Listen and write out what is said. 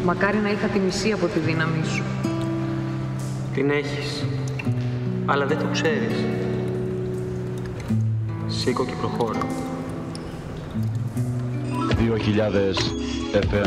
Μακάρι να είχα τη μισή από τη δύναμή σου. Την έχεις, αλλά δεν το ξέρεις. Σήκω και προχώρα. 2000 FM.